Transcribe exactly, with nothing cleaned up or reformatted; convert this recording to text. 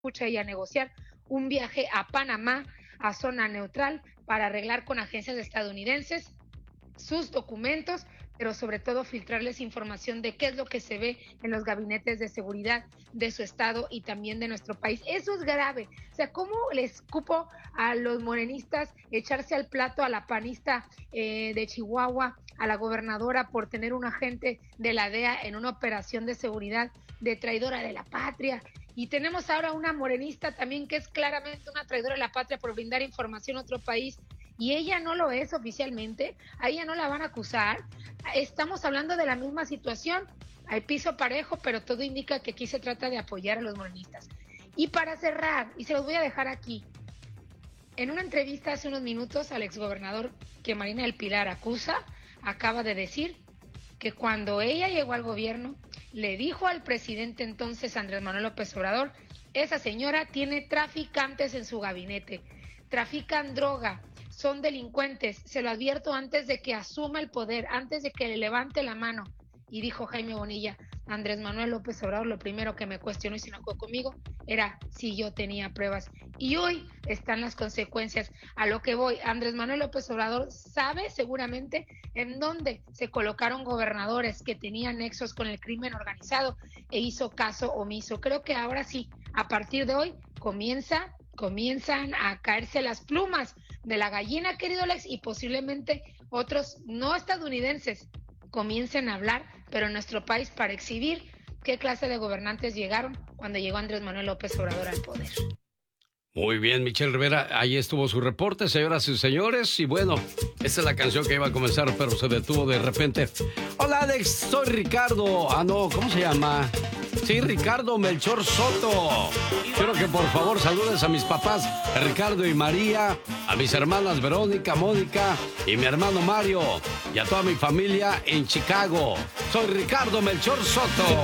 escucha y a negociar un viaje a Panamá, a zona neutral, para arreglar con agencias estadounidenses sus documentos, pero sobre todo filtrarles información de qué es lo que se ve en los gabinetes de seguridad de su estado y también de nuestro país. Eso es grave. O sea, ¿cómo les cupo a los morenistas echarse al plato a la panista eh, de Chihuahua, a la gobernadora por tener un agente de la D E A en una operación de seguridad de traidora de la patria? Y tenemos ahora una morenista también que es claramente una traidora de la patria por brindar información a otro país, y ella no lo es oficialmente, a ella no la van a acusar. Estamos hablando de la misma situación, hay piso parejo, pero todo indica que aquí se trata de apoyar a los morenistas. Y para cerrar, y se los voy a dejar aquí, en una entrevista hace unos minutos al exgobernador que Marina del Pilar acusa, acaba de decir que cuando ella llegó al gobierno, le dijo al presidente entonces Andrés Manuel López Obrador, esa señora tiene traficantes en su gabinete, trafican droga, son delincuentes, se lo advierto antes de que asuma el poder, antes de que le levante la mano. Y dijo Jaime Bonilla, Andrés Manuel López Obrador lo primero que me cuestionó y se enojó conmigo era si yo tenía pruebas. Y hoy están las consecuencias. A lo que voy, Andrés Manuel López Obrador sabe seguramente en dónde se colocaron gobernadores que tenían nexos con el crimen organizado e hizo caso omiso. Creo que ahora sí, a partir de hoy, comienza, comienzan a caerse las plumas de la gallina, querido Alex, y posiblemente otros no estadounidenses comiencen a hablar, pero en nuestro país, para exhibir qué clase de gobernantes llegaron cuando llegó Andrés Manuel López Obrador al poder. Muy bien, Michelle Rivera, ahí estuvo su reporte, señoras y señores, y bueno, esta es la canción que iba a comenzar, pero se detuvo de repente. Hola, Alex, soy Ricardo. Ah, no, ¿cómo se llama? Sí, Ricardo Melchor Soto. Quiero que por favor saludes a mis papás Ricardo y María, a mis hermanas Verónica, Mónica y mi hermano Mario, y a toda mi familia en Chicago. Soy Ricardo Melchor Soto.